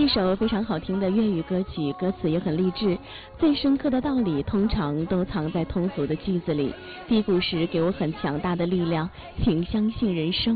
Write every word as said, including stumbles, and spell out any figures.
一首非常好听的粤语歌曲，歌词也很励志。最深刻的道理通常都藏在通俗的句子里，低谷时给我很强大的力量，请相信人生。